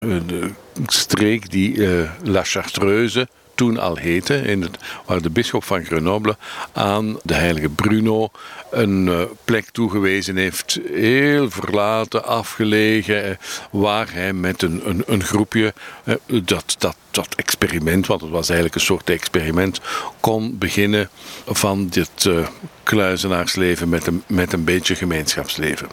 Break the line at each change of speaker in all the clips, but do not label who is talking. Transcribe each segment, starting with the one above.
de streek die La Chartreuse toen al heette, waar de bisschop van Grenoble aan de heilige Bruno een plek toegewezen heeft, heel verlaten, afgelegen, waar hij met een groepje dat experiment, want het was eigenlijk een soort experiment, kon beginnen van dit kluizenaarsleven met een beetje gemeenschapsleven.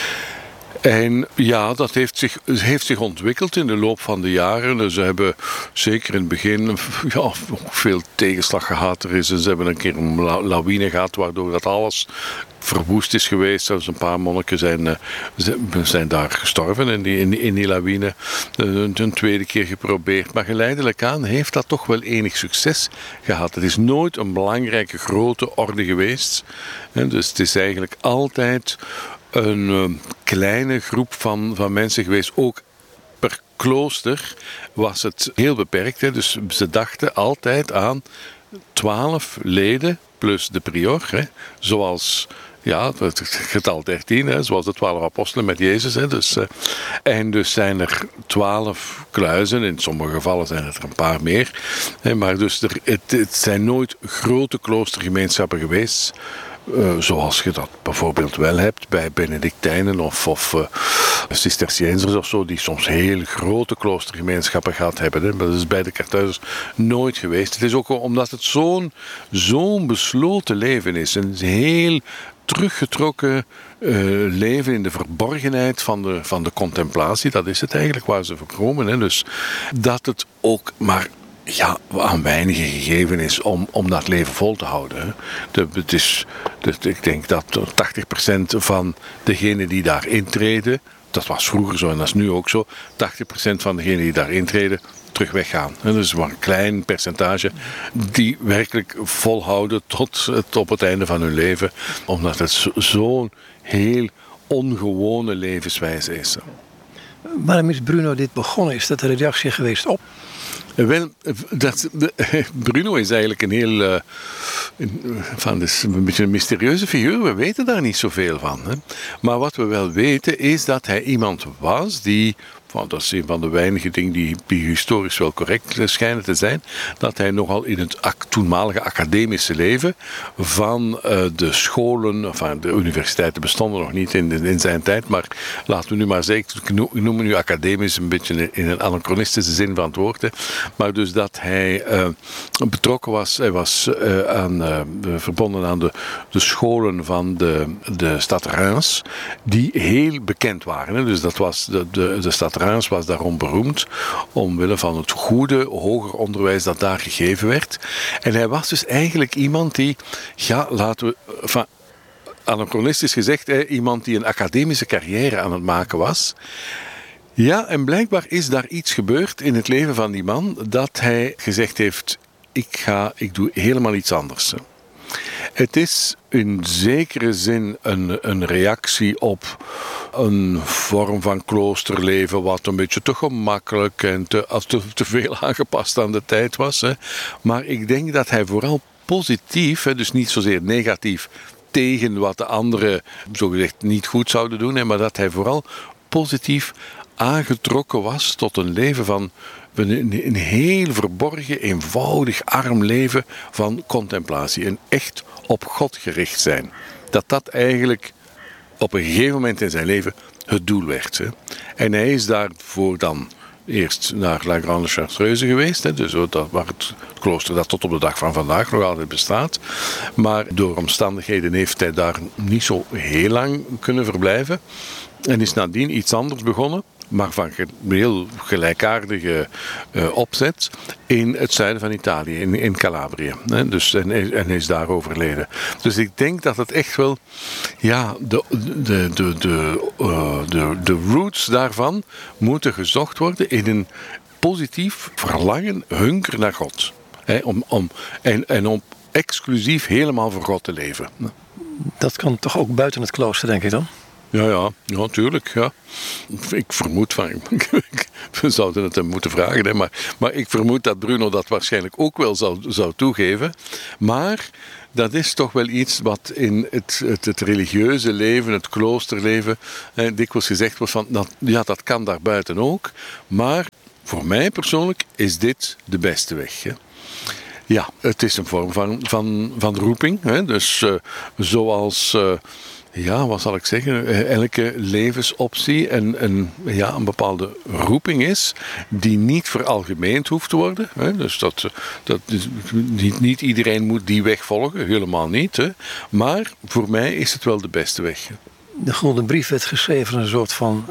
En ja, dat heeft zich ontwikkeld in de loop van de jaren. Dus ze hebben zeker in het begin veel tegenslag gehad. Ze hebben een keer een lawine gehad waardoor dat alles verwoest is geweest. Zelfs een paar monniken zijn daar gestorven in die lawine. Een tweede keer geprobeerd. Maar geleidelijk aan heeft dat toch wel enig succes gehad. Het is nooit een belangrijke grote orde geweest. Dus het is eigenlijk altijd een kleine groep van mensen geweest. Ook per klooster was het heel beperkt. Hè. Dus ze dachten altijd aan 12 leden plus de prior. Hè. Zoals het getal 13, hè, zoals de 12 apostelen met Jezus. Hè. En dus zijn er 12 kluizen. In sommige gevallen zijn het er een paar meer. Hè. Maar dus het zijn nooit grote kloostergemeenschappen geweest. Zoals je dat bijvoorbeeld wel hebt bij Benedictijnen of Cisterciënsers of zo, die soms heel grote kloostergemeenschappen gehad hebben. Hè. Maar dat is bij de Karthuizers nooit geweest. Het is ook omdat het zo'n besloten leven is. Een heel teruggetrokken leven in de verborgenheid van de contemplatie. Dat is het eigenlijk waar ze voor komen. Hè. Dus dat het ook maar aan weinigen gegeven is om dat leven vol te houden. Ik denk dat 80% van degenen die daar intreden, dat was vroeger zo en dat is nu ook zo, 80% van degenen die daar intreden terug weggaan. Dus maar een klein percentage die werkelijk volhouden tot op het einde van hun leven, omdat het zo'n heel ongewone levenswijze is.
Waarom is Bruno dit begonnen? Is dat een reactie geweest op?
Wel, Bruno is eigenlijk een beetje een mysterieuze figuur. We weten daar niet zoveel van. Hè. Maar wat we wel weten is dat hij iemand was die, dat is een van de weinige dingen die historisch wel correct schijnen te zijn, dat hij nogal in het toenmalige academische leven van de scholen, de universiteiten bestonden nog niet in zijn tijd, maar laten we nu maar zeggen, ik noem nu academisch een beetje in een anachronistische zin van het woord, hè, maar dus dat hij betrokken was, hij was verbonden aan de scholen van de stad Reims, die heel bekend waren. Hè. Dus dat was de stad Reims was daarom beroemd, omwille van het goede hoger onderwijs dat daar gegeven werd. En hij was dus eigenlijk iemand die, anachronistisch gezegd, iemand die een academische carrière aan het maken was. Ja, en blijkbaar is daar iets gebeurd in het leven van die man, dat hij gezegd heeft, ik doe helemaal iets anders. Het is in zekere zin een reactie op een vorm van kloosterleven wat een beetje te gemakkelijk en te veel aangepast aan de tijd was. Hè. Maar ik denk dat hij vooral positief, dus niet zozeer negatief, tegen wat de anderen zogezegd niet goed zouden doen, hè, maar dat hij vooral positief aangetrokken was tot een leven van een heel verborgen, eenvoudig, arm leven van contemplatie. En echt op God gericht zijn. Dat eigenlijk op een gegeven moment in zijn leven het doel werd. Hè. En hij is daarvoor dan eerst naar La Grande Chartreuse geweest. Hè, dus waar het klooster dat tot op de dag van vandaag nog altijd bestaat. Maar door omstandigheden heeft hij daar niet zo heel lang kunnen verblijven. En is nadien iets anders begonnen, maar van heel gelijkaardige opzet in het zuiden van Italië, in Calabrië. Dus, en hij is daar overleden. Dus ik denk dat het echt wel, de roots daarvan moeten gezocht worden in een positief verlangen, hunker naar God. Om exclusief helemaal voor God te leven.
Dat kan toch ook buiten het klooster, denk ik dan?
Ja, natuurlijk. Ja. Ik vermoed van... We zouden het hem moeten vragen, hè, maar ik vermoed dat Bruno dat waarschijnlijk ook wel zou toegeven. Maar dat is toch wel iets wat in het religieuze leven, het kloosterleven, dikwijls gezegd wordt van, dat kan daarbuiten ook. Maar voor mij persoonlijk is dit de beste weg. Hè. Ja, het is een vorm van roeping. Hè. Dus zoals... wat zal ik zeggen? Elke levensoptie een bepaalde roeping is die niet veralgemeend hoeft te worden. Hè? Dus niet iedereen moet die weg volgen, helemaal niet. Hè? Maar voor mij is het wel de beste weg.
De Gulden Brief werd geschreven als een soort van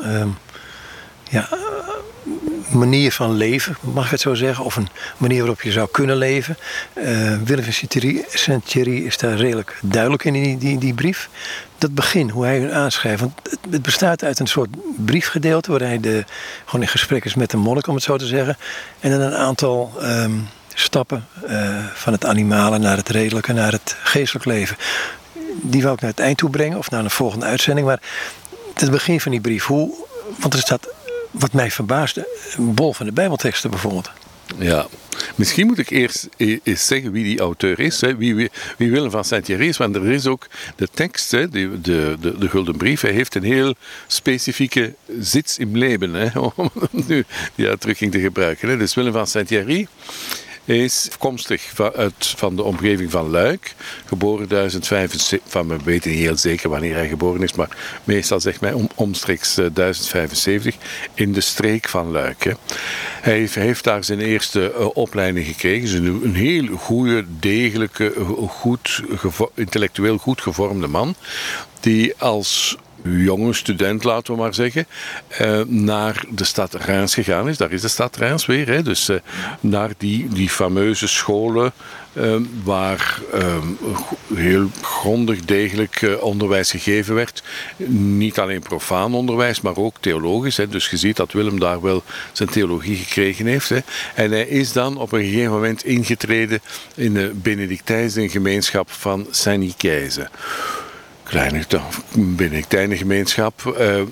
manier van leven, mag ik het zo zeggen, of een manier waarop je zou kunnen leven. Willem van Saint-Thierry is daar redelijk duidelijk in die brief. Dat begin, hoe hij hun aanschrijft. Want het bestaat uit een soort briefgedeelte waar hij gewoon in gesprek is met de monnik, om het zo te zeggen. En dan een aantal stappen van het animale naar het redelijke, naar het geestelijk leven. Die wou ik naar het eind toe brengen, of naar een volgende uitzending. Maar het begin van die brief, want er staat, wat mij verbaasde, een bol van de Bijbelteksten bijvoorbeeld.
Ja, misschien moet ik eerst eens zeggen wie die auteur is, hè, wie Willem van Saint-Thierry is, want er is ook de tekst, hè, de Gulden Brief, hij heeft een heel specifieke zits im leven, hè, om nu die uitdrukking te gebruiken. Hè. Dus Willem van Saint-Thierry is afkomstig van de omgeving van Luik, geboren 1075, we weten niet heel zeker wanneer hij geboren is, maar meestal zegt mij omstreeks 1075 in de streek van Luik. Hè. Hij heeft daar zijn eerste opleiding gekregen, een heel goede, degelijke, intellectueel goed gevormde man, die als jonge student, laten we maar zeggen, naar de stad Reims gegaan is. Daar is de stad Reims weer. Hè. Dus naar die fameuze scholen waar heel grondig, degelijk onderwijs gegeven werd. Niet alleen profaan onderwijs, maar ook theologisch. Hè. Dus je ziet dat Willem daar wel zijn theologie gekregen heeft. Hè. En hij is dan op een gegeven moment ingetreden in de Benedictijnse gemeenschap van Saint-Nicaise. Kleine Benedictijnengemeenschap,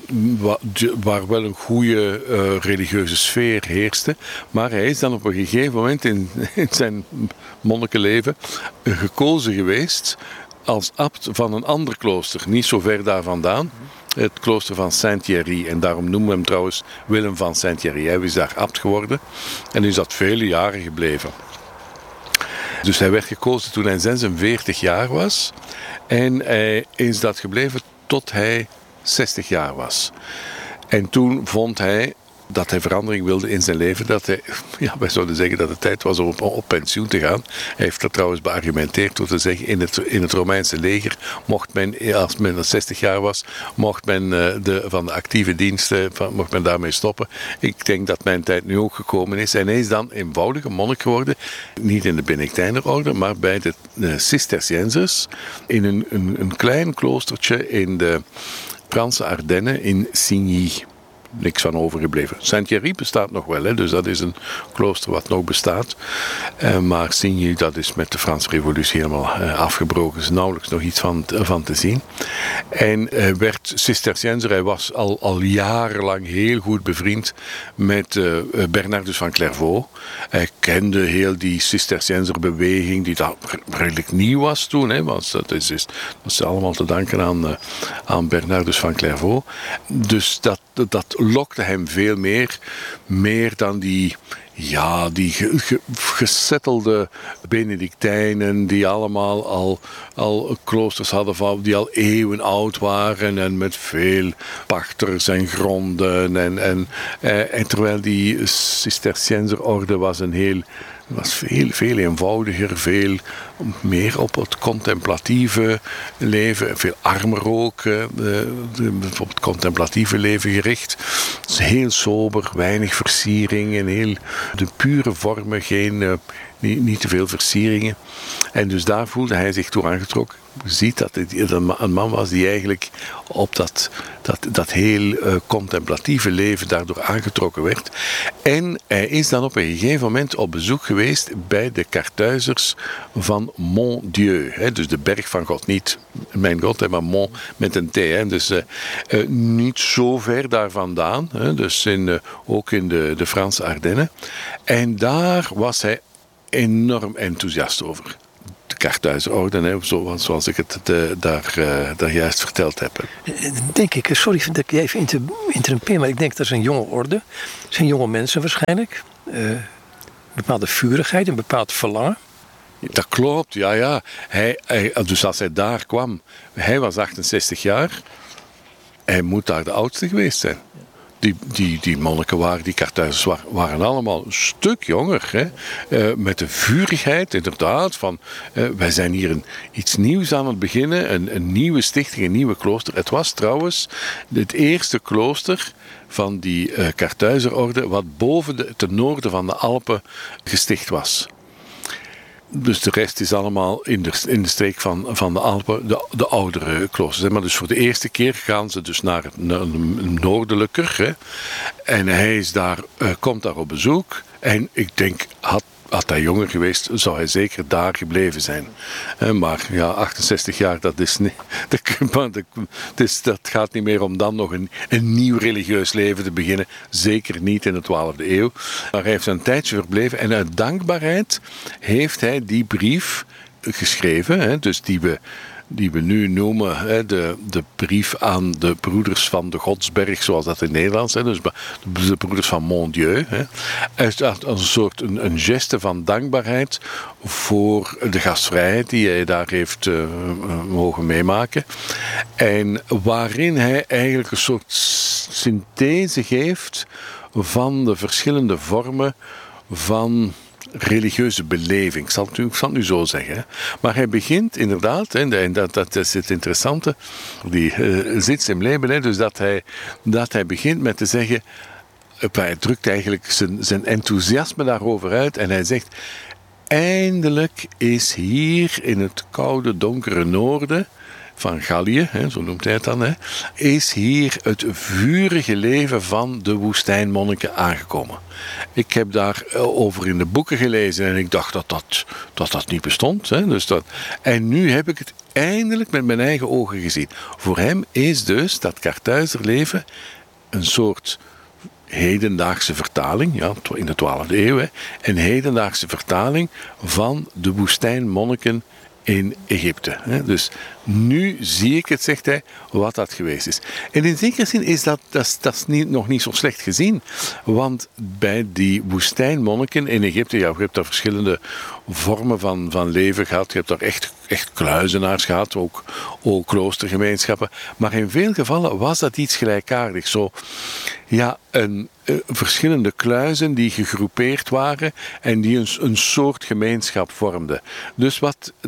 waar wel een goede religieuze sfeer heerste. Maar hij is dan op een gegeven moment in zijn monnikenleven gekozen geweest als abt van een ander klooster, niet zo ver daar vandaan. Het klooster van Saint-Thierry. En daarom noemen we hem trouwens Willem van Saint-Thierry. Hij is daar abt geworden en is dat vele jaren gebleven. Dus hij werd gekozen toen hij 46 jaar was. En hij is dat gebleven tot hij 60 jaar was. En toen vond hij dat hij verandering wilde in zijn leven. Dat hij, wij zouden zeggen dat het tijd was om op pensioen te gaan. Hij heeft dat trouwens beargumenteerd door te zeggen, in het Romeinse leger mocht men, als men 60 jaar was, mocht men van de actieve diensten, mocht men daarmee stoppen. Ik denk dat mijn tijd nu ook gekomen is. En hij is dan eenvoudige monnik geworden. Niet in de Benedictijnerorde, maar bij de Cisterciënsers. In een klein kloostertje in de Franse Ardennen in Signy. Niks van overgebleven. Saint-Thierry bestaat nog wel, hè, dus dat is een klooster wat nog bestaat. Maar Signy, dat is met de Franse Revolutie helemaal afgebroken. Er is nauwelijks nog iets van te zien. En hij werd Cisterciënser. Hij was al jarenlang heel goed bevriend met Bernardus van Clairvaux. Hij kende heel die Cisterciënserbeweging, die daar redelijk nieuw was toen. Hè, want dat is allemaal te danken aan Bernardus van Clairvaux. Dus dat lokte hem veel meer dan die gesettelde Benedictijnen die allemaal al kloosters hadden die al eeuwen oud waren en met veel pachters en gronden en terwijl die Cisterciënserorde was veel eenvoudiger, veel meer op het contemplatieve leven, veel armer ook, op het contemplatieve leven gericht. Het is heel sober, weinig versiering en heel de pure vormen, niet te veel versieringen. En dus daar voelde hij zich toe aangetrokken. ziet dat het een man was die eigenlijk op dat heel contemplatieve leven daardoor aangetrokken werd. En hij is dan op een gegeven moment op bezoek geweest bij de Karthuizers van Mont Dieu. Hè, dus de berg van God. Niet mijn God, maar Mont met een T. Hè, dus niet zo ver daar vandaan. Hè, dus ook in de Franse Ardennen. En daar was hij enorm enthousiast over. De Karthuizerorde, zoals ik het daar juist verteld heb.
Denk ik, sorry dat ik je even interrumpeer, maar ik denk dat is een jonge orde. Het zijn jonge mensen waarschijnlijk. Een bepaalde vurigheid, een bepaald verlangen.
Dat klopt, ja. Dus als hij daar kwam, hij was 68 jaar. Hij moet daar de oudste geweest zijn. Die monniken die Karthuizers waren allemaal een stuk jonger. Hè? Met de vurigheid, inderdaad, van wij zijn hier iets nieuws aan het beginnen. Een nieuwe stichting, een nieuwe klooster. Het was trouwens het eerste klooster van die Karthuizerorde wat ten noorden van de Alpen gesticht was. Dus de rest is allemaal in de streek van de Alpen, de oudere kloosters. Maar dus voor de eerste keer gaan ze dus naar noordelijker. Hè. En hij komt daar op bezoek. En ik denk, had hij jonger geweest, zou hij zeker daar gebleven zijn. Maar ja, 68 jaar, dat is niet. Dat gaat niet meer om dan nog een nieuw religieus leven te beginnen. Zeker niet in de 12e eeuw. Maar hij heeft een tijdje verbleven en uit dankbaarheid heeft hij die brief geschreven. Dus die we nu noemen de brief aan de broeders van de Godsberg, zoals dat in Nederlands is, dus de broeders van Mont Dieu. Als een soort een geste van dankbaarheid voor de gastvrijheid die hij daar heeft mogen meemaken. En waarin hij eigenlijk een soort synthese geeft van de verschillende vormen van religieuze beleving. Ik zal het nu zo zeggen. Hè. Maar hij begint inderdaad, en dat is het interessante, die zit in Leben, dus dat hij begint met te zeggen, hij drukt eigenlijk zijn enthousiasme daarover uit en hij zegt, eindelijk is hier in het koude, donkere noorden van Gallië, zo noemt hij het dan, is hier het vurige leven van de woestijnmonniken aangekomen. Ik heb daarover in de boeken gelezen en ik dacht dat niet bestond. En nu heb ik het eindelijk met mijn eigen ogen gezien. Voor hem is dus dat Karthuizerleven een soort hedendaagse vertaling, in de 12e eeuw, een hedendaagse vertaling van de woestijnmonniken in Egypte. Dus nu zie ik het, zegt hij, wat dat geweest is. En in zekere zin is dat nog niet zo slecht gezien. Want bij die woestijnmonniken in Egypte, je hebt daar verschillende vormen van leven gehad. Je hebt daar echt kluizenaars gehad, ook kloostergemeenschappen. Maar in veel gevallen was dat iets gelijkaardigs. Verschillende kluizen die gegroepeerd waren en die een soort gemeenschap vormden. Dus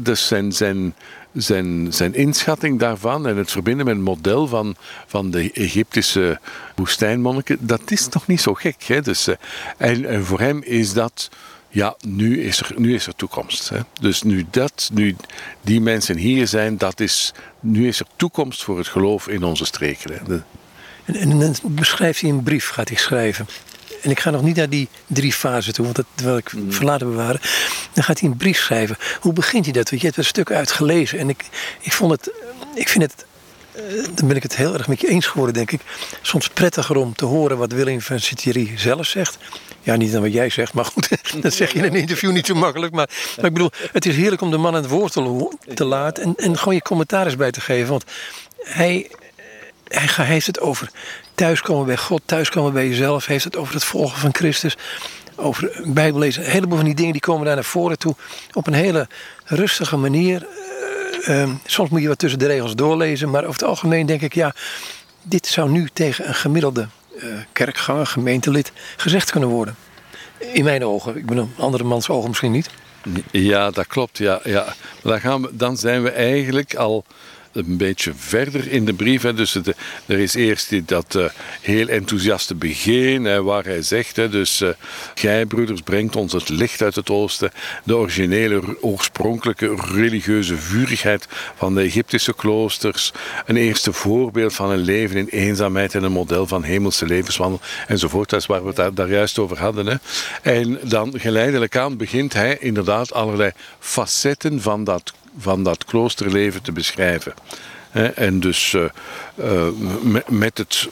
zijn inschatting daarvan en het verbinden met het model van de Egyptische woestijnmonniken, dat is nog niet zo gek. Hè? Dus, en voor hem is dat, nu is er toekomst. Hè? Dus nu die mensen hier zijn, nu is er toekomst voor het geloof in onze streken. Hè?
En dan beschrijft hij een brief, gaat hij schrijven. En ik ga nog niet naar die 3 fasen toe, want dat wil ik voor later bewaren. Dan gaat hij een brief schrijven. Hoe begint hij dat? Want je hebt er een stuk uit gelezen. En ik vind het, dan ben ik het heel erg met je eens geworden, denk ik. Soms prettiger om te horen wat Willem van Sint-Thierry zelf zegt. Ja, niet dan wat jij zegt, maar goed, dat zeg je in een interview niet zo makkelijk. Maar ik bedoel, het is heerlijk om de man aan het woord te laten en gewoon je commentaar bij te geven. Want hij heeft het over thuiskomen bij God, thuiskomen bij jezelf. Heeft het over het volgen van Christus. Over Bijbellezen. Een heleboel van die dingen die komen daar naar voren toe. Op een hele rustige manier. Soms moet je wat tussen de regels doorlezen. Maar over het algemeen denk ik, dit zou nu tegen een gemiddelde kerkganger, gemeentelid gezegd kunnen worden. In mijn ogen. Ik bedoel, andere mans ogen misschien niet.
Ja, dat klopt. Ja. Dan zijn we eigenlijk al een beetje verder in de brief. Hè. Dus er is eerst dat heel enthousiaste begin, hè, waar hij zegt, hè, dus gij, broeders, brengt ons het licht uit het oosten, de originele, oorspronkelijke religieuze vurigheid van de Egyptische kloosters, een eerste voorbeeld van een leven in eenzaamheid en een model van hemelse levenswandel, enzovoort. Dat is waar we het daar juist over hadden. Hè. En dan geleidelijk aan begint hij inderdaad allerlei facetten van dat kloosterleven te beschrijven. En dus met het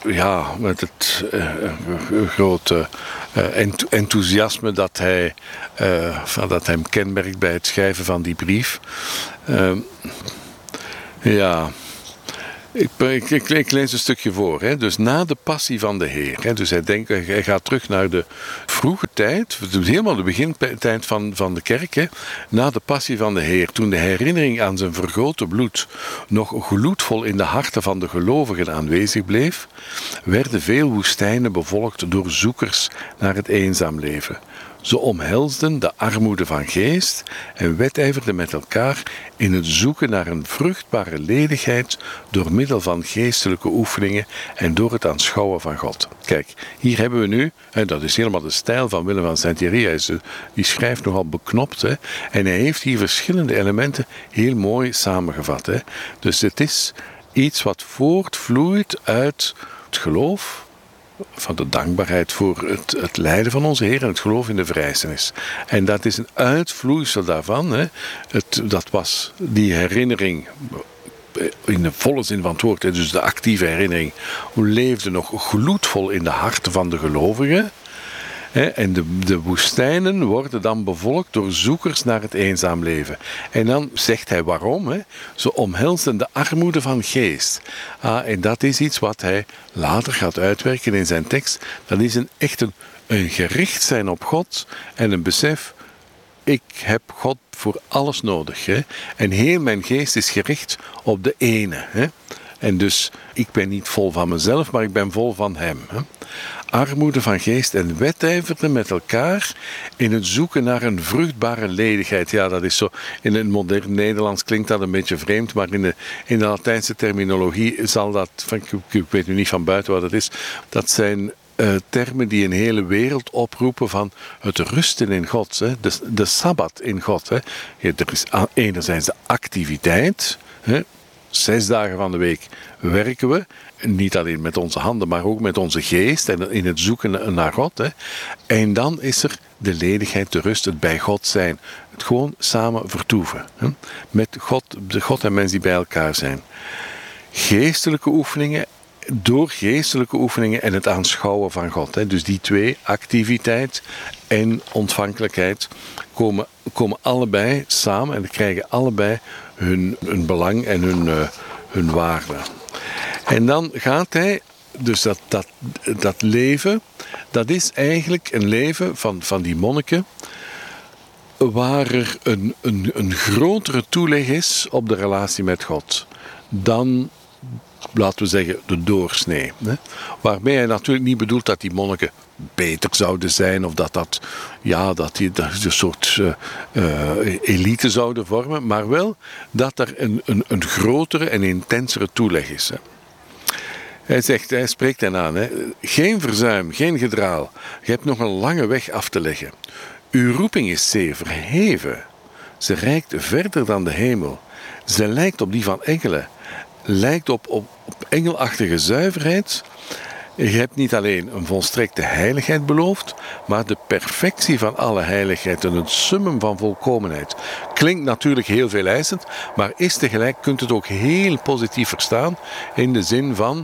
grote enthousiasme dat hem kenmerkt bij het schrijven van die brief. Ik lees een stukje voor. Hè. Dus na de passie van de Heer. Hè. Dus hij gaat terug naar de vroege tijd. Helemaal de begintijd van de kerk. Hè. Na de passie van de Heer. Toen de herinnering aan zijn vergoten bloed nog gloedvol in de harten van de gelovigen aanwezig bleef, werden veel woestijnen bevolkt door zoekers naar het eenzaam leven. Ze omhelsden de armoede van geest en wedijverden met elkaar in het zoeken naar een vruchtbare ledigheid door middel van geestelijke oefeningen en door het aanschouwen van God. Kijk, hier hebben we nu, en dat is helemaal de stijl van Willem van Saint-Thierry, die schrijft nogal beknopt, hè, en hij heeft hier verschillende elementen heel mooi samengevat. Hè. Dus het is iets wat voortvloeit uit het geloof, van de dankbaarheid voor het lijden van onze Heer en het geloof in de verrijzenis. En dat is een uitvloeisel daarvan. Hè. Dat was die herinnering in de volle zin van het woord, hè, dus de actieve herinnering, hoe leefde nog gloedvol in de harten van de gelovigen. En de woestijnen worden dan bevolkt door zoekers naar het eenzaam leven. En dan zegt hij waarom. Hè? Ze omhelzen de armoede van geest. En dat is iets wat hij later gaat uitwerken in zijn tekst. Dat is echt een gericht zijn op God en een besef, ik heb God voor alles nodig. Hè? En heel mijn geest is gericht op de ene. Hè? En dus, ik ben niet vol van mezelf, maar ik ben vol van hem. Hè? Armoede van geest en wedijverden met elkaar in het zoeken naar een vruchtbare ledigheid. Ja, dat is zo. In het modern Nederlands klinkt dat een beetje vreemd, maar in de Latijnse terminologie zal dat, ik weet nu niet van buiten wat het is, dat zijn termen die een hele wereld oproepen van het rusten in God. Hè? De Sabbat in God. Hè? Er is enerzijds de activiteit. Hè? 6 dagen van de week werken we. Niet alleen met onze handen, maar ook met onze geest. En in het zoeken naar God. Hè? En dan is er de ledigheid, de rust, het bij God zijn. Het gewoon samen vertoeven. Hè? Met God, de God en mens die bij elkaar zijn. Geestelijke oefeningen. Door geestelijke oefeningen en het aanschouwen van God. Hè. Dus die twee, activiteit en ontvankelijkheid, komen allebei samen en krijgen allebei hun belang en hun waarde. En dan gaat hij, dus dat leven, dat is eigenlijk een leven van die monniken, waar er een grotere toeleg is op de relatie met God dan, laten we zeggen, de doorsnee. Hè? Waarbij hij natuurlijk niet bedoelt dat die monniken beter zouden zijn of dat die een soort elite zouden vormen, maar wel dat er een grotere en intensere toeleg is. Hè? Hij spreekt hen aan. Hè? Geen verzuim, geen gedraal. Je hebt nog een lange weg af te leggen. Uw roeping is zeer verheven. Ze reikt verder dan de hemel. Ze lijkt op die van engelen. Lijkt op engelachtige zuiverheid. Je hebt niet alleen een volstrekte heiligheid beloofd, maar de perfectie van alle heiligheid en het summum van volkomenheid. Klinkt natuurlijk heel veeleisend, maar is tegelijk, kunt het ook heel positief verstaan, in de zin van,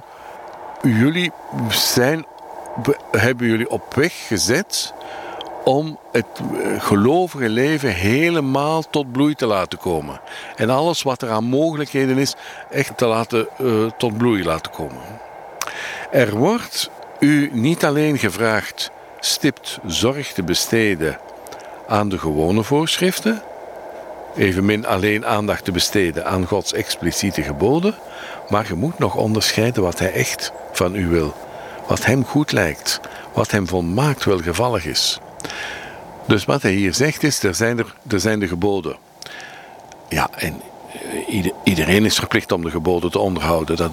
hebben jullie op weg gezet om het gelovige leven helemaal tot bloei te laten komen. En alles wat er aan mogelijkheden is, echt te laten tot bloei laten komen. Er wordt u niet alleen gevraagd stipt zorg te besteden aan de gewone voorschriften, evenmin alleen aandacht te besteden aan Gods expliciete geboden, maar je moet nog onderscheiden wat hij echt van u wil, wat hem goed lijkt, wat hem volmaakt welgevallig is. Dus wat hij hier zegt is, er zijn de geboden. Ja, en iedereen is verplicht om de geboden te onderhouden.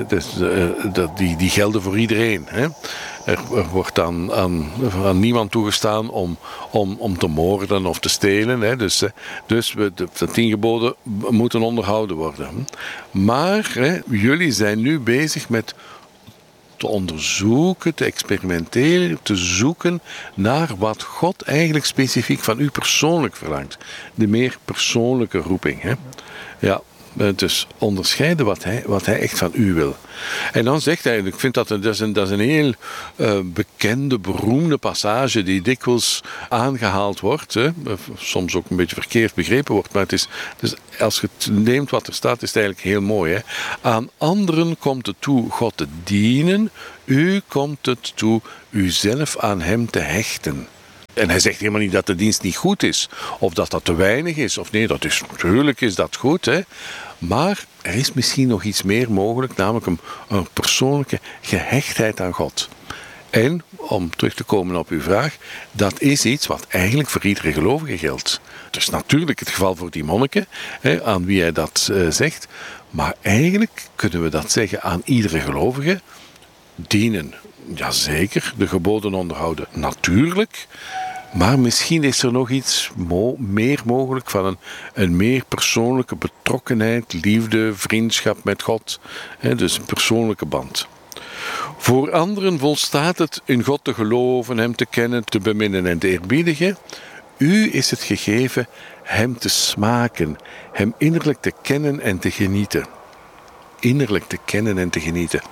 Die gelden voor iedereen. Hè? Er wordt aan niemand toegestaan om te moorden of te stelen. Hè? Dus de 10 geboden moeten onderhouden worden. Maar jullie zijn nu bezig met te onderzoeken, te experimenteren, te zoeken naar wat God eigenlijk specifiek van u persoonlijk verlangt. De meer persoonlijke roeping. Hè? Ja, dus onderscheiden wat hij echt van u wil. En dan zegt hij, ik vind dat is een heel bekende, beroemde passage die dikwijls aangehaald wordt. Hè? Soms ook een beetje verkeerd begrepen wordt. Maar dus als je het neemt wat er staat, is het eigenlijk heel mooi. Hè? Aan anderen komt het toe God te dienen. U komt het toe uzelf aan hem te hechten. En hij zegt helemaal niet dat de dienst niet goed is. Of dat te weinig is. Of nee, natuurlijk is dat goed. Hè. Maar er is misschien nog iets meer mogelijk. Namelijk een persoonlijke gehechtheid aan God. En, om terug te komen op uw vraag. Dat is iets wat eigenlijk voor iedere gelovige geldt. Dus natuurlijk het geval voor die monniken. Aan wie hij dat zegt. Maar eigenlijk kunnen we dat zeggen aan iedere gelovige. Dienen. Jazeker, de geboden onderhouden. Natuurlijk. Maar misschien is er nog iets meer mogelijk van een meer persoonlijke betrokkenheid, liefde, vriendschap met God. Dus een persoonlijke band. Voor anderen volstaat het in God te geloven, hem te kennen, te beminnen en te eerbiedigen. U is het gegeven hem te smaken, hem innerlijk te kennen en te genieten. Innerlijk te kennen en te genieten.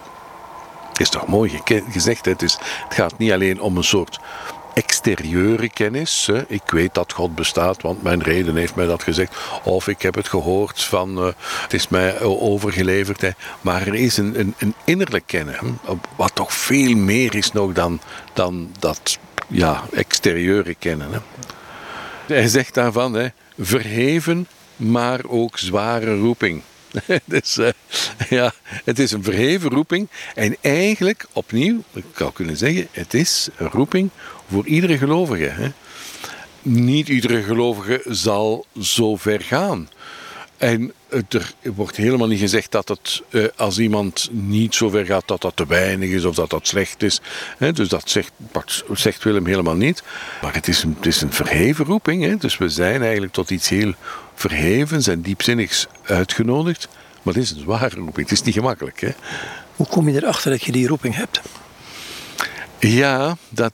Is toch mooi gezegd, hè? Dus het gaat niet alleen om een soort exterieure kennis. Hè? Ik weet dat God bestaat, want mijn reden heeft mij dat gezegd. Of ik heb het gehoord van, het is mij overgeleverd. Hè? Maar er is een innerlijk kennen. Hè? Wat toch veel meer is nog dan dat exterieure kennen. Hè? Hij zegt daarvan, hè, verheven, maar ook zware roeping. Dus het is een verheven roeping. En eigenlijk, opnieuw, ik zou kunnen zeggen, het is een roeping voor iedere gelovige. Hè. Niet iedere gelovige zal zo ver gaan. En er wordt helemaal niet gezegd dat het, als iemand niet zo ver gaat, dat dat te weinig is of dat dat slecht is. Dus dat zegt Willem helemaal niet. Maar het is een verheven roeping. Hè. Dus we zijn eigenlijk tot iets heel verhevens en diepzinnigs uitgenodigd. Maar het is een zware roeping. Het is niet gemakkelijk. Hè.
Hoe kom je erachter dat je die roeping hebt?
Ja, dat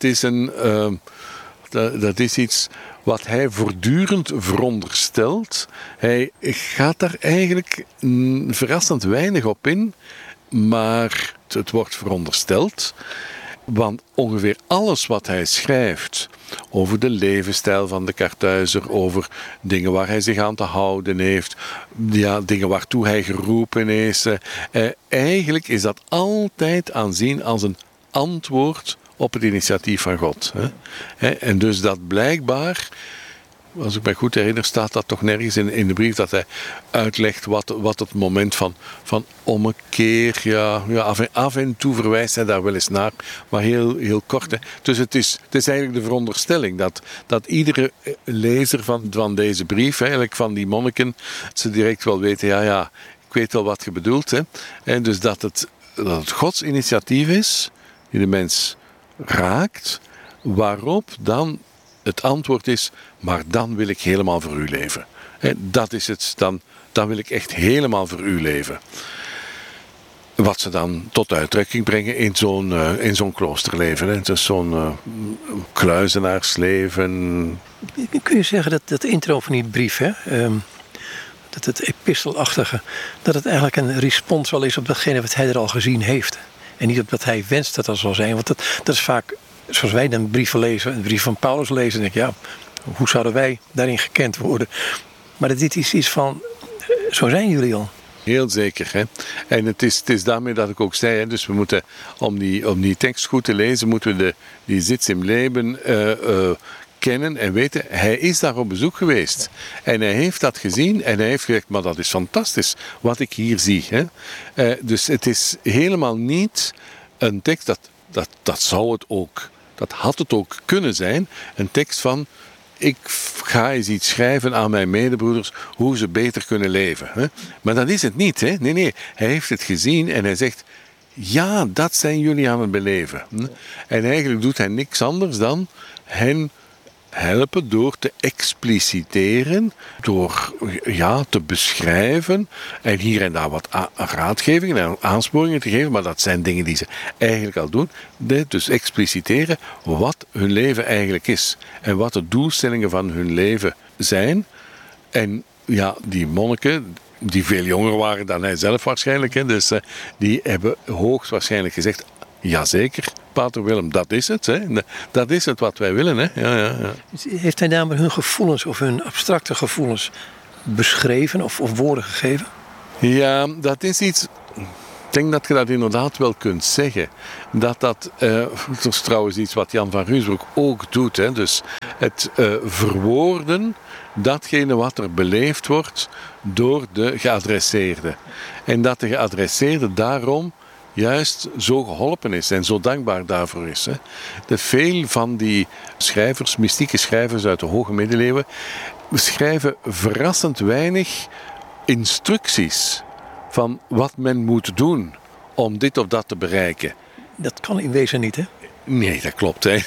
is iets wat hij voortdurend veronderstelt. Hij gaat daar eigenlijk verrassend weinig op in, maar het wordt verondersteld. Want ongeveer alles wat hij schrijft over de levensstijl van de Karthuizer, over dingen waar hij zich aan te houden heeft, dingen waartoe hij geroepen is, eigenlijk is dat altijd aanzien als een antwoord op het initiatief van God. En dus dat blijkbaar, als ik me goed herinner, staat dat toch nergens in de brief dat hij uitlegt wat het moment van ommekeer, af en toe verwijst hij daar wel eens naar, maar heel, heel kort. Hè. Dus het is eigenlijk de veronderstelling dat iedere lezer van deze brief, eigenlijk van die monniken, ze direct wel weten, ik weet wel wat je bedoelt. Hè. En dus dat het Gods initiatief is, die de mens raakt, waarop dan het antwoord is, maar dan wil ik helemaal voor u leven. Dat is het, dan wil ik echt helemaal voor u leven. Wat ze dan tot uitdrukking brengen in zo'n kloosterleven. Het is zo'n kluizenaarsleven.
Kun je zeggen dat intro van die brief, hè, dat het epistelachtige, dat het eigenlijk een respons wel is op datgene wat hij er al gezien heeft. En niet op dat hij wenst dat dat zal zijn. Want dat is vaak, zoals wij dan brieven lezen, een brief van Paulus lezen, dan denk ik, hoe zouden wij daarin gekend worden? Maar dit is iets van, zo zijn jullie al.
Heel zeker. Hè? En het is daarmee dat ik ook zei, hè, dus we moeten, om die tekst goed te lezen, moeten we die Sitz im Leben kennen en weten, hij is daar op bezoek geweest. En hij heeft dat gezien en hij heeft gezegd, maar dat is fantastisch wat ik hier zie. Hè? Dus het is helemaal niet een tekst, dat zou het ook, dat had het ook kunnen zijn, een tekst van ik ga eens iets schrijven aan mijn medebroeders hoe ze beter kunnen leven. Hè? Maar dat is het niet. Hè? Nee, hij heeft het gezien en hij zegt, ja, dat zijn jullie aan het beleven. En eigenlijk doet hij niks anders dan hen helpen door te expliciteren, door te beschrijven en hier en daar wat raadgevingen en aansporingen te geven, maar dat zijn dingen die ze eigenlijk al doen. Dus expliciteren wat hun leven eigenlijk is en wat de doelstellingen van hun leven zijn. En ja, die monniken, die veel jonger waren dan hij zelf waarschijnlijk, hè, dus die hebben hoogstwaarschijnlijk gezegd, jazeker, Pater Willem, dat is het. Hè. Dat is het wat wij willen. Hè. Ja.
Heeft hij daarmee hun gevoelens of hun abstracte gevoelens beschreven of woorden gegeven?
Ja, dat is iets. Ik denk dat je dat inderdaad wel kunt zeggen. Dat is trouwens iets wat Jan van Ruusbroek ook doet. Hè. Dus het verwoorden, datgene wat er beleefd wordt door de geadresseerde. En dat de geadresseerde daarom juist zo geholpen is en zo dankbaar daarvoor is. Hè. Veel van die schrijvers, mystieke schrijvers uit de hoge middeleeuwen, schrijven verrassend weinig instructies van wat men moet doen om dit of dat te bereiken.
Dat kan in wezen niet, hè?
Nee, dat klopt. Hè.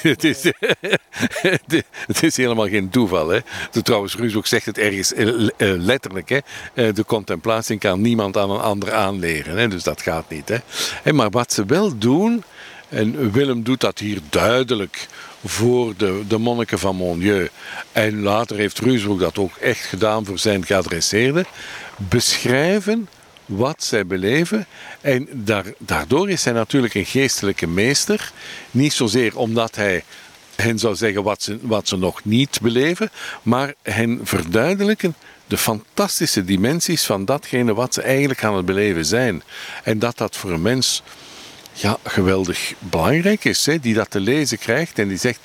Het is helemaal geen toeval. Hè. Trouwens, Ruusbroek zegt het ergens letterlijk. Hè. De contemplatie kan niemand aan een ander aanleren. Hè. Dus dat gaat niet. Hè. Maar wat ze wel doen, en Willem doet dat hier duidelijk voor de monniken van Mondieu. En later heeft Ruusbroek dat ook echt gedaan voor zijn geadresseerden. Beschrijven wat zij beleven. En daardoor is hij natuurlijk een geestelijke meester. Niet zozeer omdat hij hen zou zeggen wat ze nog niet beleven, maar hen verduidelijken de fantastische dimensies van datgene wat ze eigenlijk aan het beleven zijn. En dat voor een mens geweldig belangrijk is, hè, die dat te lezen krijgt en die zegt,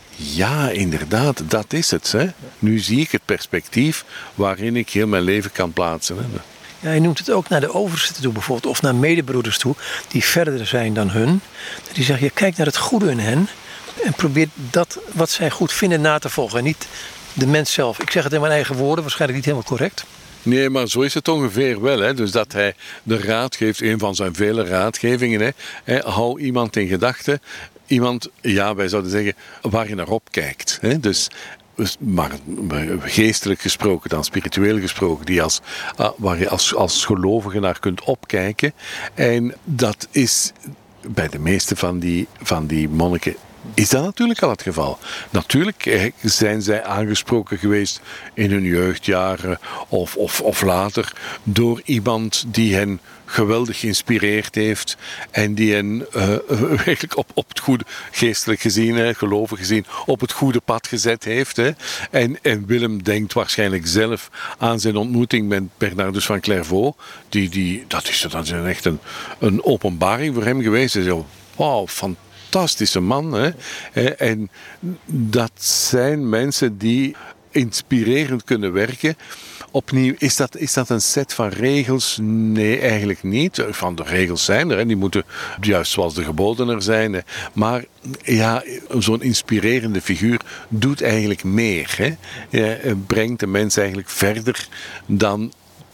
ja, inderdaad, dat is het. Hè. Nu zie ik het perspectief waarin ik heel mijn leven kan plaatsen. Hè.
Ja, hij noemt het ook naar de oversten toe bijvoorbeeld, of naar medebroeders toe, die verder zijn dan hun. Die zeggen, je kijkt naar het goede in hen en probeert dat wat zij goed vinden na te volgen. En niet de mens zelf. Ik zeg het in mijn eigen woorden, waarschijnlijk niet helemaal correct.
Nee, maar zo is het ongeveer wel. Hè. Dus dat hij de raad geeft, een van zijn vele raadgevingen. Hè. Hou iemand in gedachten. Iemand, wij zouden zeggen, waar je naar opkijkt. Hè. Dus, maar geestelijk gesproken dan spiritueel gesproken, waar je als gelovige naar kunt opkijken. En dat is bij de meeste van die monniken is dat natuurlijk al het geval. Natuurlijk zijn zij aangesproken geweest in hun jeugdjaren of later door iemand die hen geweldig geïnspireerd heeft en die hen eigenlijk op het goede, geestelijk gezien, gelovig gezien, op het goede pad gezet heeft. Hè. En Willem denkt waarschijnlijk zelf aan zijn ontmoeting met Bernardus van Clairvaux. Dat is echt een openbaring voor hem geweest. Wauw, fantastische man. Hè? En dat zijn mensen die inspirerend kunnen werken. Opnieuw, is dat een set van regels? Nee, eigenlijk niet. Van de regels zijn er, hè. Die moeten juist zoals de geboden er zijn. Hè. Maar ja, zo'n inspirerende figuur doet eigenlijk meer. Hè. Brengt de mens eigenlijk verder dan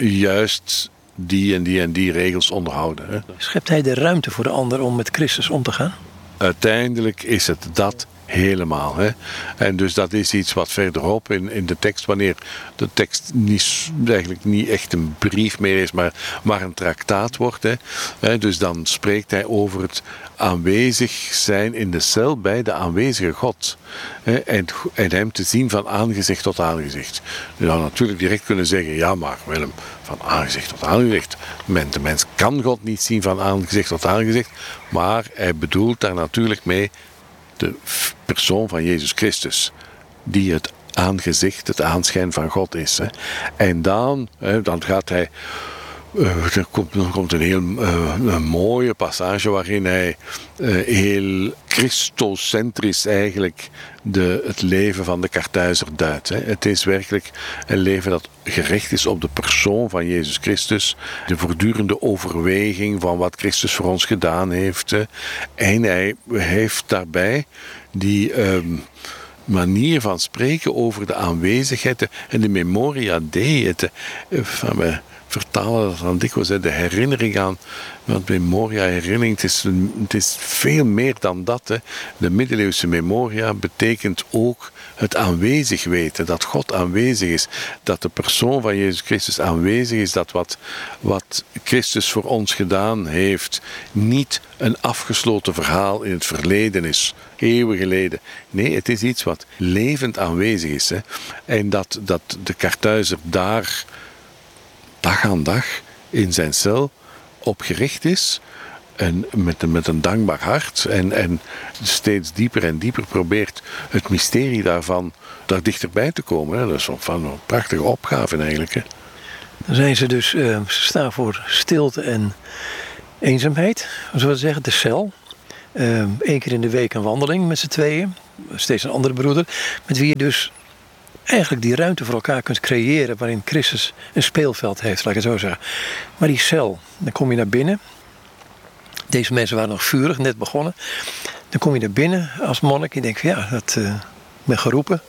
juist die en die regels onderhouden. Hè.
Schept hij de ruimte voor de ander om met Christus om te gaan?
Uiteindelijk is het dat helemaal. Hè. En dus dat is iets wat verderop in de tekst, wanneer de tekst eigenlijk niet echt een brief meer is, maar een traktaat wordt. Hè. Dus dan spreekt hij over het aanwezig zijn in de cel bij de aanwezige God. En hem te zien van aangezicht tot aangezicht. Je zou natuurlijk direct kunnen zeggen, ja maar Willem, van aangezicht tot aangezicht. De mens kan God niet zien van aangezicht tot aangezicht, maar hij bedoelt daar natuurlijk mee de persoon van Jezus Christus, die het aangezicht, het aanschijn van God is. Hè. En dan gaat hij. Er komt een heel mooie passage waarin hij heel christocentrisch eigenlijk het leven van de Karthuizer duidt. Hè. Het is werkelijk een leven dat gericht is op de persoon van Jezus Christus. De voortdurende overweging van wat Christus voor ons gedaan heeft. Hè. En hij heeft daarbij die manier van spreken over de aanwezigheid en de memoria dei. We vertalen dat dan dikwijls, de herinnering aan. Want memoria, herinnering, het is veel meer dan dat. Hè. De middeleeuwse memoria betekent ook het aanwezig weten. Dat God aanwezig is. Dat de persoon van Jezus Christus aanwezig is. Dat wat Christus voor ons gedaan heeft niet een afgesloten verhaal in het verleden is. Eeuwen geleden. Nee, het is iets wat levend aanwezig is. Hè. En dat de Karthuizer daar dag aan dag in zijn cel op gericht is en met een dankbaar hart en steeds dieper en dieper probeert het mysterie daarvan daar dichterbij te komen. Hè. Dat is van een prachtige opgave eigenlijk. Hè.
Dan zijn ze dus, ze staan voor stilte en eenzaamheid, zullen we zeggen, de cel. 1 keer in de week een wandeling met z'n tweeën, steeds een andere broeder, met wie je dus eigenlijk die ruimte voor elkaar kunt creëren waarin Christus een speelveld heeft, laat ik het zo zeggen. Maar die cel, dan kom je naar binnen. Deze mensen waren nog vurig, net begonnen. Dan kom je naar binnen als monnik. Je denkt, ben geroepen.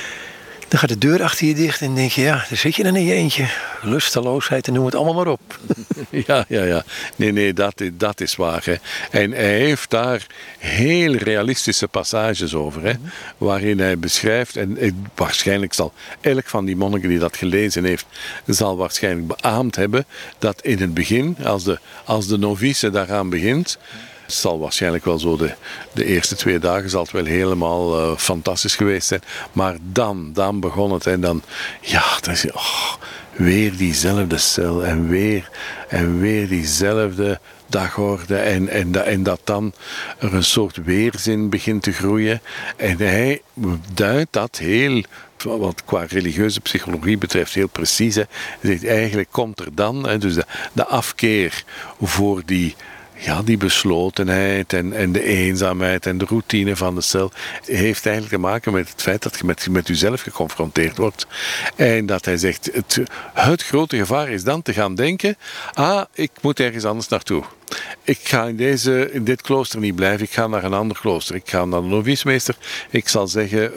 Dan gaat de deur achter je dicht en dan denk je, daar zit je dan in je eentje. Lusteloosheid en noem het allemaal maar op.
Ja. Nee, dat is waar. Hè. En hij heeft daar heel realistische passages over. Hè, waarin hij beschrijft, en waarschijnlijk zal elk van die monniken die dat gelezen heeft, zal waarschijnlijk beaamd hebben, dat in het begin, als de novice daaraan begint, het zal waarschijnlijk wel zo de eerste 2 dagen zal het wel helemaal fantastisch geweest zijn. Maar dan begon het en dan is weer diezelfde cel en weer diezelfde dagorde en dat dan er een soort weerzin begint te groeien. En hij duidt dat heel, wat qua religieuze psychologie betreft, heel precies. Hè. Hij zegt, eigenlijk komt er dan, dus de afkeer voor die beslotenheid en de eenzaamheid en de routine van de cel heeft eigenlijk te maken met het feit dat je met jezelf geconfronteerd wordt. En dat hij zegt, het grote gevaar is dan te gaan denken, ik moet ergens anders naartoe. Ik ga in dit klooster niet blijven, ik ga naar een ander klooster. Ik ga naar de novicimeester. Ik zal zeggen,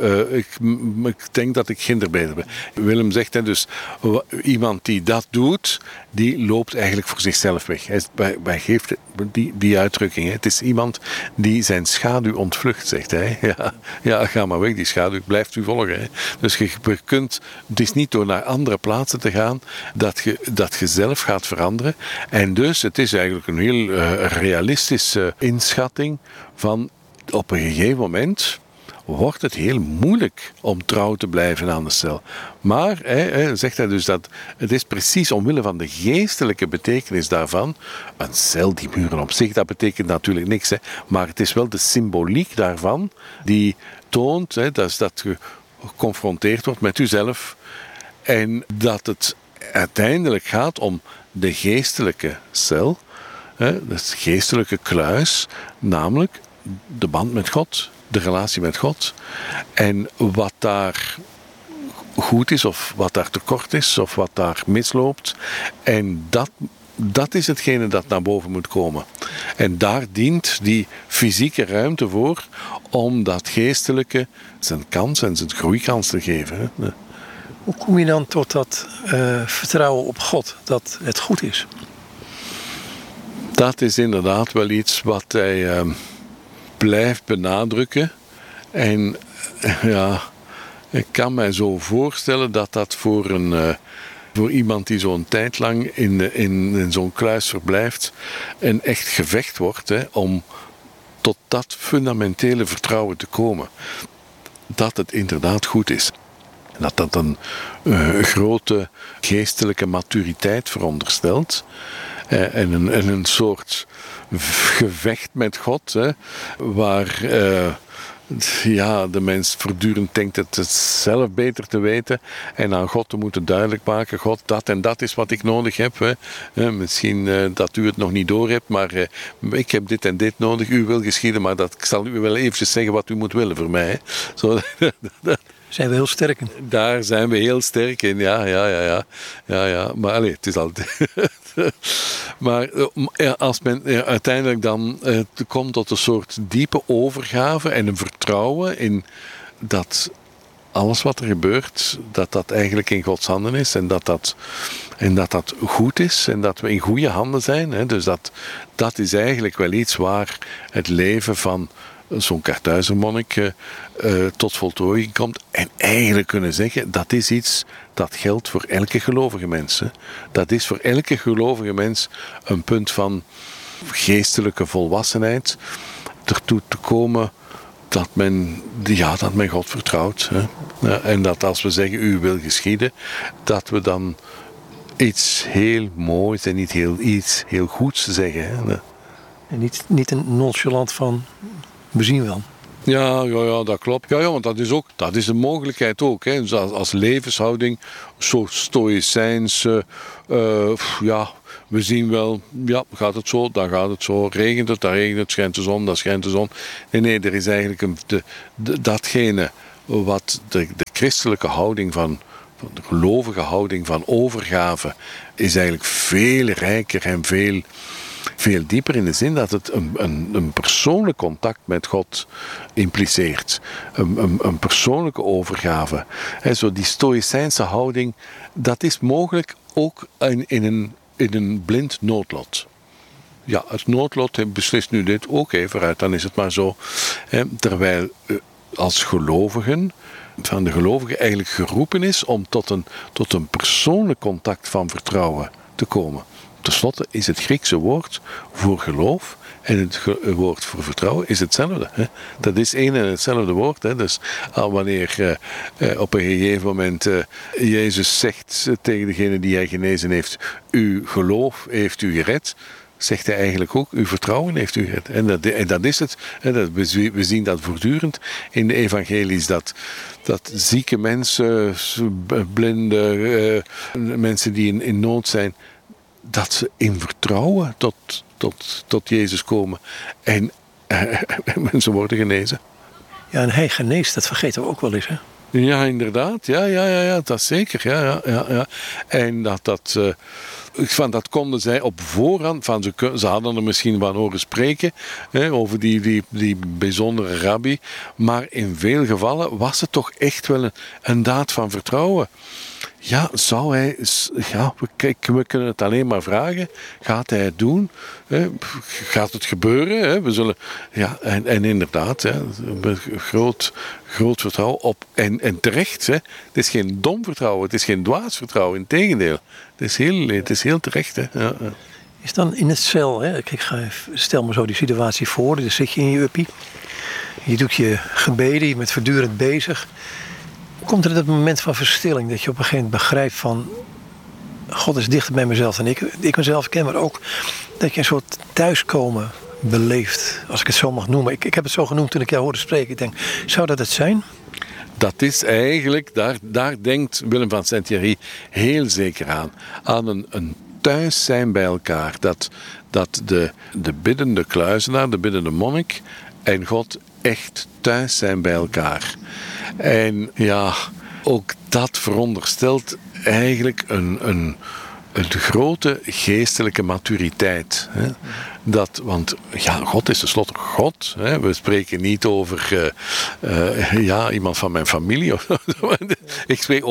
ik denk dat ik kinderbeter ben. Willem zegt, dus iemand die dat doet, die loopt eigenlijk voor zichzelf weg. Hij geeft die uitdrukking. Hè. Het is iemand die zijn schaduw ontvlucht, zegt hij. Ja, ga maar weg, die schaduw blijft u volgen. Hè. Dus het is niet door naar andere plaatsen te gaan dat je zelf gaat veranderen. En dus, het is eigenlijk een heel realistische inschatting van op een gegeven moment wordt het heel moeilijk om trouw te blijven aan de cel. Maar zegt hij dus dat het is precies omwille van de geestelijke betekenis daarvan. Een cel, die muren op zich, dat betekent natuurlijk niks. Hè, maar het is wel de symboliek daarvan die toont dat je geconfronteerd wordt met jezelf. En dat het uiteindelijk gaat om de geestelijke cel. Het geestelijke kluis, namelijk de band met God, de relatie met God. En wat daar goed is, of wat daar tekort is, of wat daar misloopt. En dat is hetgene dat naar boven moet komen. En daar dient die fysieke ruimte voor om dat geestelijke zijn kans en zijn groeikans te geven. Hè.
Hoe kom je dan tot dat vertrouwen op God, dat het goed is?
Dat is inderdaad wel iets wat hij blijft benadrukken. En ik kan mij zo voorstellen dat voor iemand die zo'n tijd lang in zo'n kluis verblijft, een echt gevecht wordt om tot dat fundamentele vertrouwen te komen. Dat het inderdaad goed is. Dat een grote geestelijke maturiteit veronderstelt. En een soort gevecht met God, waar de mens voortdurend denkt het zelf beter te weten en aan God te moeten duidelijk maken, God, dat en dat is wat ik nodig heb. Misschien dat u het nog niet door hebt, maar ik heb dit en dit nodig, u wil geschieden, maar ik zal u wel eventjes zeggen wat u moet willen voor mij. Zo,
zijn we heel sterk in.
Daar zijn we heel sterk in, ja. Maar het is altijd... Maar als men uiteindelijk dan komt tot een soort diepe overgave en een vertrouwen in dat alles wat er gebeurt, dat eigenlijk in Gods handen is en dat goed is en dat we in goede handen zijn. Hè. Dus dat is eigenlijk wel iets waar het leven van zo'n Kartuizermonnik tot voltooiing komt. En eigenlijk kunnen zeggen, dat is iets dat geldt voor elke gelovige mens. Hè. Dat is voor elke gelovige mens een punt van geestelijke volwassenheid. Ertoe te komen dat men God vertrouwt. Hè. Ja, en dat als we zeggen, uw wil geschieden, dat we dan iets heel moois en iets heel goeds zeggen. Hè.
En niet een nonchalant van, we zien wel.
Ja, dat klopt. Ja, want dat is een mogelijkheid ook. Hè. Dus als levenshouding, zo stoïcijns, we zien wel, ja, gaat het zo, dan gaat het zo. Regent het, dan regent het, schijnt de zon, dan schijnt de zon. Nee, er is eigenlijk datgene wat de christelijke houding van de gelovige houding van overgave is eigenlijk veel rijker en veel dieper in de zin dat het een persoonlijk contact met God impliceert. Een persoonlijke overgave. Zo die stoïcijnse houding, dat is mogelijk ook in een blind noodlot. Ja, het noodlot beslist nu dit, oké, vooruit, dan is het maar zo. Terwijl als gelovigen, van de gelovigen eigenlijk geroepen is om tot een persoonlijk contact van vertrouwen te komen. Ten slotte is het Griekse woord voor geloof en het woord voor vertrouwen is hetzelfde. Hè. Dat is één en hetzelfde woord. Hè. Dus wanneer op een gegeven moment Jezus zegt tegen degene die hij genezen heeft, uw geloof heeft u gered, zegt hij eigenlijk ook, uw vertrouwen heeft u gered. En dat is het. We zien dat voortdurend in de evangelies, dat zieke mensen, blinde mensen die in nood zijn, dat ze in vertrouwen tot Jezus komen. En mensen worden genezen.
Ja, en hij geneest, dat vergeten we ook wel eens, hè?
Ja, inderdaad. Ja, dat is zeker. Ja. En dat konden zij op voorhand, ze hadden er misschien van horen spreken, over die bijzondere rabbi. Maar in veel gevallen was het toch echt wel een daad van vertrouwen. Ja, zou hij... Ja, we kunnen het alleen maar vragen. Gaat hij het doen? Gaat het gebeuren? We zullen... Ja, en inderdaad, groot vertrouwen op. En terecht, het is geen dom vertrouwen, het is geen dwaas vertrouwen. Integendeel, het is heel terecht. Hè. Ja.
Is dan in het cel, hè? Stel me zo die situatie voor, dan zit je in je uppie. Je doet je gebeden, je bent voortdurend bezig. Komt er dat moment van verstilling dat je op een gegeven moment begrijpt van God is dichter bij mezelf dan ik mezelf ken, maar ook dat je een soort thuiskomen beleeft, als ik het zo mag noemen. Ik heb het zo genoemd toen ik jou hoorde spreken. Ik denk, zou dat het zijn?
Dat is eigenlijk, daar denkt Willem van Saint-Thierry heel zeker aan een thuis zijn bij elkaar. Dat de biddende kluizenaar, de biddende monnik en God echt thuis zijn bij elkaar. En ja, ook dat veronderstelt eigenlijk een grote geestelijke maturiteit. Hè. Want God is tenslotte God. Hè. We spreken niet over iemand van mijn familie. Ik spreek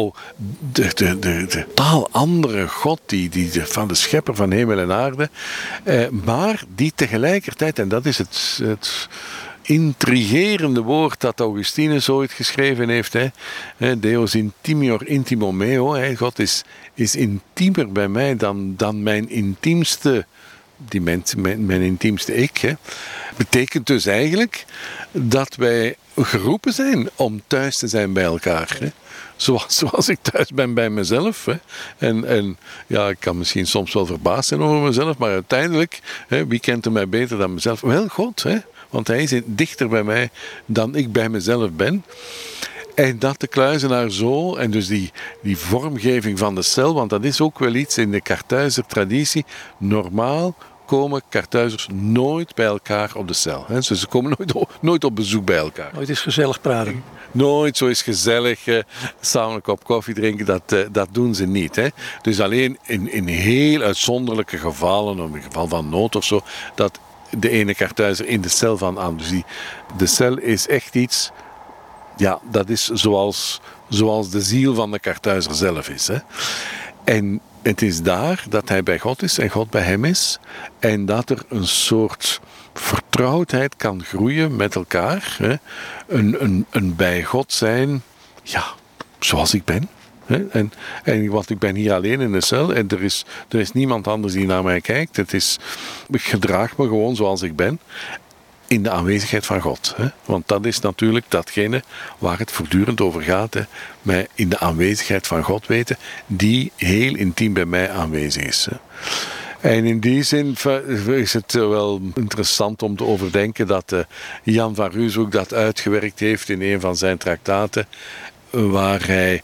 de totaal andere God, van de schepper van hemel en aarde. Maar die tegelijkertijd, en dat is het intrigerende woord dat Augustinus ooit geschreven heeft. Deus intimior intimo meo. God is intiemer bij mij dan mijn intiemste, mijn intiemste ik. Hè. Betekent dus eigenlijk dat wij geroepen zijn om thuis te zijn bij elkaar. Hè. Zoals ik thuis ben bij mezelf. Hè. En ik kan misschien soms wel verbaasd zijn over mezelf, maar uiteindelijk, wie kent er mij beter dan mezelf? Wel God, hè. Want hij is dichter bij mij dan ik bij mezelf ben. En dat de kluizenaar zo, en dus die vormgeving van de cel, want dat is ook wel iets in de Kartuizer traditie. Normaal komen Kartuizers nooit bij elkaar op de cel. Hè. Ze komen nooit op bezoek bij elkaar.
Nooit is gezellig praten.
Nooit zo is gezellig samen een kop koffie drinken, dat doen ze niet. Hè. Dus alleen in heel uitzonderlijke gevallen, in een geval van nood of zo, dat de ene Kartuizer in de cel van aan. Dus de cel is echt iets Ja, dat is zoals de ziel van de Karthuizer zelf is. Hè. En het is daar dat hij bij God is en God bij hem is. En dat er een soort vertrouwdheid kan groeien met elkaar. Hè. Een bij God zijn, ja, zoals ik ben. Hè. Want ik ben hier alleen in de cel en er is niemand anders die naar mij kijkt. Ik gedraag me gewoon zoals ik ben. In de aanwezigheid van God. Hè? Want dat is natuurlijk datgene waar het voortdurend over gaat. Hè? Mij in de aanwezigheid van God weten, die heel intiem bij mij aanwezig is. Hè? En in die zin is het wel interessant om te overdenken dat Jan van Ruusbroek dat uitgewerkt heeft in een van zijn traktaten, waar hij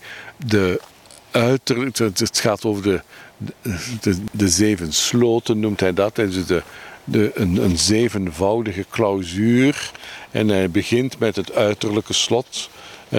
het gaat over de 7 sloten, noemt hij dat. Dus een 7voudige clausuur. En hij begint met het uiterlijke slot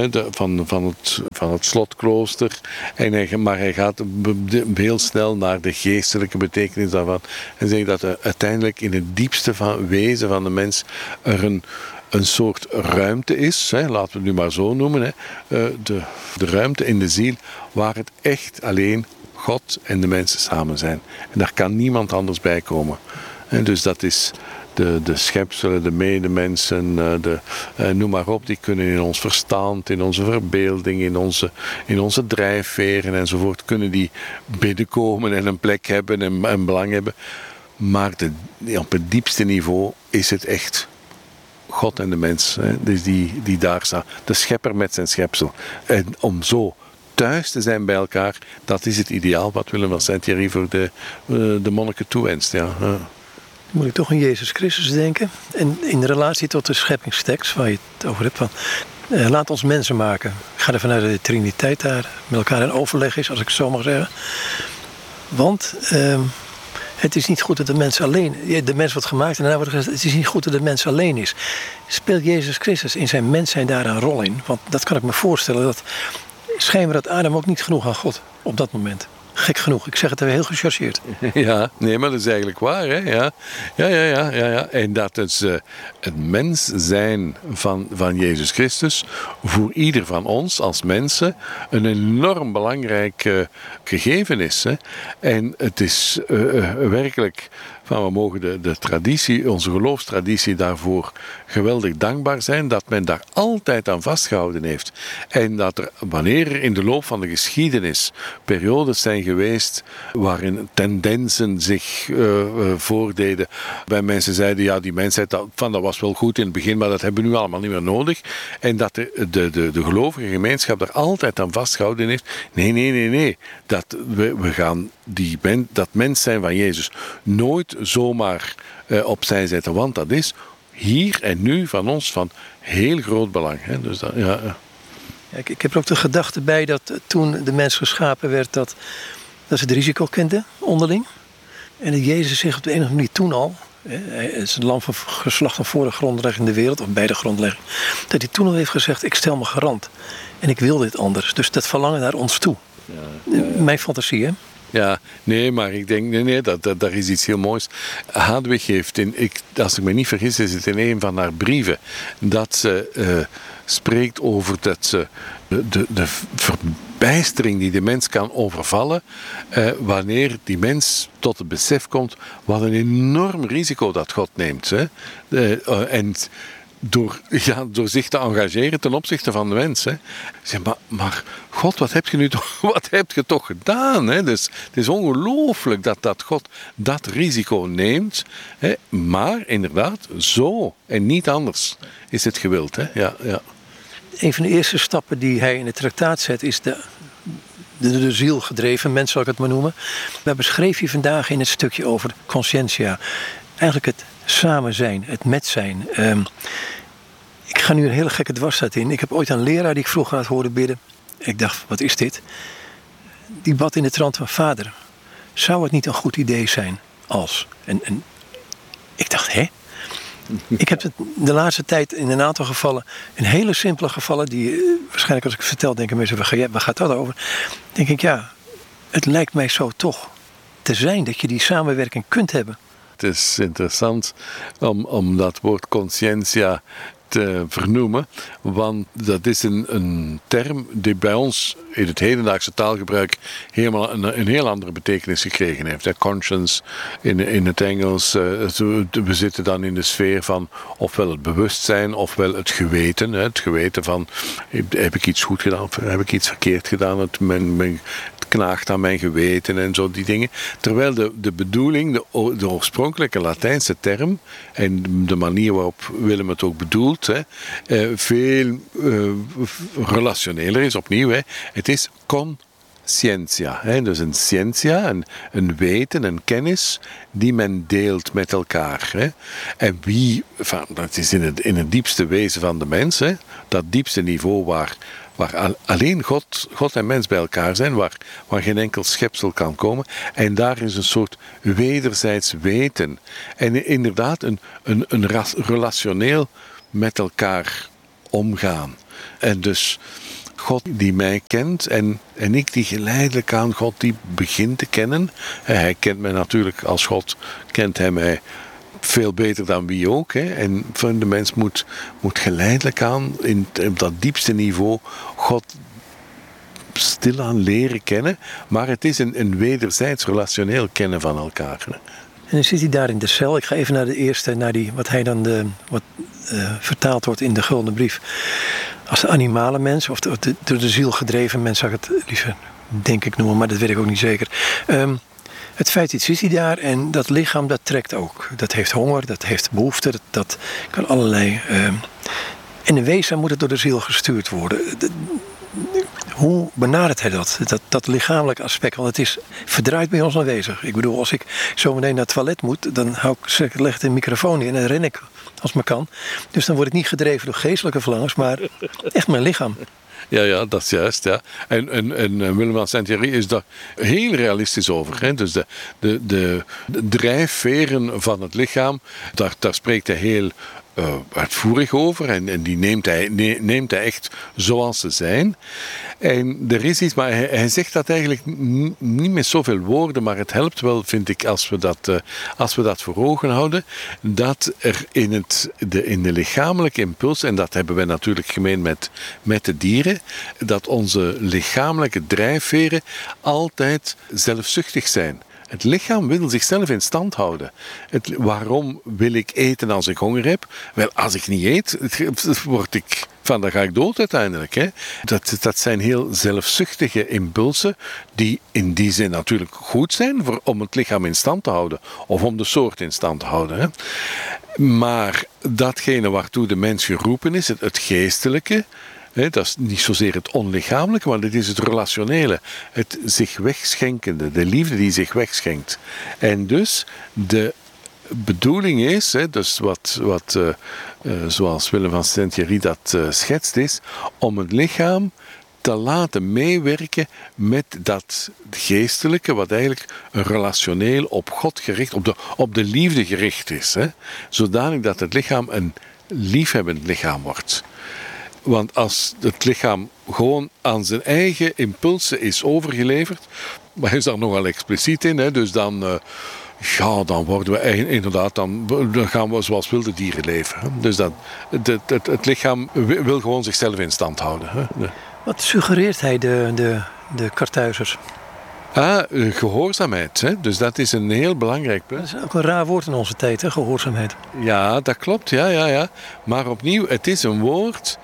van het slotklooster. Maar hij gaat heel snel naar de geestelijke betekenis daarvan. En zegt dat uiteindelijk in het diepste wezen van de mens er een soort ruimte is, hè, laten we het nu maar zo noemen, hè, de ruimte in de ziel waar het echt alleen God en de mensen samen zijn. En daar kan niemand anders bij komen. En dus dat is de schepselen, de medemensen, noem maar op, die kunnen in ons verstand, in onze verbeelding, in onze drijfveren enzovoort, kunnen die binnenkomen en een plek hebben en belang hebben. Maar op het diepste niveau is het echt God en de mens, hè, dus die daar staan. De schepper met zijn schepsel. En om zo thuis te zijn bij elkaar, dat is het ideaal wat Willem van Saint-Thierry voor de monniken toewenst. Ja.
Moet ik toch aan Jezus Christus denken. En in relatie tot de scheppingstekst waar je het over hebt. Van, laat ons mensen maken. Ik ga ervan uit dat de Triniteit daar met elkaar in overleg is, als ik het zo mag zeggen. Want het is niet goed dat de mens alleen... De mens wordt gemaakt en daarna wordt gezegd, het is niet goed dat de mens alleen is. Speelt Jezus Christus in zijn mens zijn daar een rol in? Want dat kan ik me voorstellen. Dat schijnbaar dat Adam ook niet genoeg aan God op dat moment. Gek genoeg, ik zeg het heel gechargeerd.
Ja, nee, maar dat is eigenlijk waar. Hè? Ja. En dat is het mens zijn van Jezus Christus voor ieder van ons als mensen een enorm belangrijk gegeven is. Hè? En het is werkelijk... we mogen de traditie, onze geloofstraditie daarvoor geweldig dankbaar zijn dat men daar altijd aan vastgehouden heeft. En dat er, wanneer er in de loop van de geschiedenis periodes zijn geweest waarin tendensen zich voordeden, bij mensen zeiden, ja, die mensheid, dat was wel goed in het begin, maar dat hebben we nu allemaal niet meer nodig. En dat de gelovige gemeenschap daar altijd aan vastgehouden heeft. Nee. We gaan dat mens zijn van Jezus nooit zomaar opzij zetten, want dat is hier en nu van ons van heel groot belang. Hè? Dus dat, ja.
Ik heb er ook de gedachte bij dat toen de mens geschapen werd, dat ze het risico kenden onderling. En dat Jezus zich op de enige manier toen al, het is een lam van geslacht van voor de grondlegging in de wereld, of bij de grondlegging, dat hij toen al heeft gezegd, ik stel me garant. En ik wil dit anders. Dus dat verlangen naar ons toe. Ja. Mijn fantasie, hè?
Ja, nee, maar ik denk, daar is iets heel moois. Hadewig heeft, als ik me niet vergis, is het in een van haar brieven, dat ze spreekt over dat ze de verbijstering die de mens kan overvallen, wanneer die mens tot het besef komt, wat een enorm risico dat God neemt. Hè? En door zich te engageren ten opzichte van de mens. Hè. Zeg, maar God, wat heb je toch gedaan? Hè? Dus het is ongelooflijk dat God dat risico neemt. Hè? Maar inderdaad, zo en niet anders is het gewild. Hè? Ja.
Een van de eerste stappen die hij in het traktaat zet is de ziel gedreven mens, zal ik het maar noemen. Daar beschreef hij vandaag in het stukje over conscientia. Eigenlijk het samen zijn, het met zijn. Ik ga nu een hele gekke dwarsstraat in. Ik heb ooit een leraar die ik vroeger had horen bidden. Ik dacht, wat is dit? Die bad in de trant van vader. Zou het niet een goed idee zijn als... En ik dacht, hè? Ik heb het de laatste tijd in een aantal gevallen, in hele simpele gevallen, die waarschijnlijk als ik het vertel, denken mensen, waar gaat dat over? Denk ik, ja, het lijkt mij zo toch te zijn dat je die samenwerking kunt hebben.
Het is interessant om dat woord conscientia vernoemen, want dat is een term die bij ons in het hedendaagse taalgebruik helemaal een heel andere betekenis gekregen heeft. Conscience in het Engels. We zitten dan in de sfeer van ofwel het bewustzijn ofwel het geweten. Het geweten van, heb ik iets goed gedaan of heb ik iets verkeerd gedaan? Het knaagt aan mijn geweten en zo, die dingen. Terwijl de bedoeling, de oorspronkelijke Latijnse term en de manier waarop Willem het ook bedoelt, veel relationeler is opnieuw. Het is conscientia. Dus een scientia, een weten, een kennis die men deelt met elkaar. En dat is in het diepste wezen van de mens, dat diepste niveau waar alleen God en mens bij elkaar zijn, waar geen enkel schepsel kan komen. En daar is een soort wederzijds weten. En inderdaad een relationeel met elkaar omgaan. En dus God die mij kent en ik die geleidelijk aan God die begint te kennen. Hij kent mij natuurlijk als God, kent hij mij veel beter dan wie ook. En de mens moet geleidelijk aan op dat diepste niveau God stilaan leren kennen. Maar het is een wederzijds relationeel kennen van elkaar.
En dan zit hij daar in de cel. Ik ga even naar de eerste, wat hij dan vertaald wordt in de Gulden Brief. Als de animale mens, of door de ziel gedreven mens, zou ik het liever, denk ik, noemen, maar dat weet ik ook niet zeker. Het feit dat zit hij daar en dat lichaam dat trekt ook. Dat heeft honger, dat heeft behoefte, dat kan allerlei. En in wezen moet het door de ziel gestuurd worden. Hoe benadert hij dat lichamelijk aspect? Want het is verdraaid bij ons aanwezig. Ik bedoel, als ik zo meteen naar het toilet moet, dan leg ik de microfoon in en dan ren ik als maar kan. Dus dan word ik niet gedreven door geestelijke verlangens, maar echt mijn lichaam.
Ja, dat is juist. Ja. En Willem van Sint-Thierry is daar heel realistisch over. Dus de drijfveren van het lichaam, daar spreekt hij heel uitvoerig over en die neemt hij echt zoals ze zijn. En er is iets, maar hij zegt dat eigenlijk niet met zoveel woorden, maar het helpt wel, vind ik, als we dat voor ogen houden, dat er in de lichamelijke impuls, en dat hebben wij natuurlijk gemeen met de dieren, dat onze lichamelijke drijfveren altijd zelfzuchtig zijn. Het lichaam wil zichzelf in stand houden. Waarom wil ik eten als ik honger heb? Wel, als ik niet eet, dan ga ik dood uiteindelijk. Dat zijn heel zelfzuchtige impulsen die in die zin natuurlijk goed zijn om het lichaam in stand te houden. Of om de soort in stand te houden. Maar datgene waartoe de mens geroepen is, het geestelijke, dat is niet zozeer het onlichamelijke, maar dit is het relationele. Het zich wegschenkende, de liefde die zich wegschenkt. En dus de bedoeling is, dus zoals Willem van Sint-Thierry dat schetst is, om het lichaam te laten meewerken met dat geestelijke, wat eigenlijk een relationeel op God gericht, op de liefde gericht is. Zodanig dat het lichaam een liefhebbend lichaam wordt. Want als het lichaam gewoon aan zijn eigen impulsen is overgeleverd, maar hij is daar nogal expliciet in, dus dan worden we inderdaad, dan gaan we zoals wilde dieren leven. Dus het lichaam wil gewoon zichzelf in stand houden.
Wat suggereert hij de Karthuizers?
Gehoorzaamheid. Dus dat is een heel belangrijk punt.
Dat is ook een raar woord in onze tijd, gehoorzaamheid.
Ja, dat klopt. Ja. Maar opnieuw, het is een woord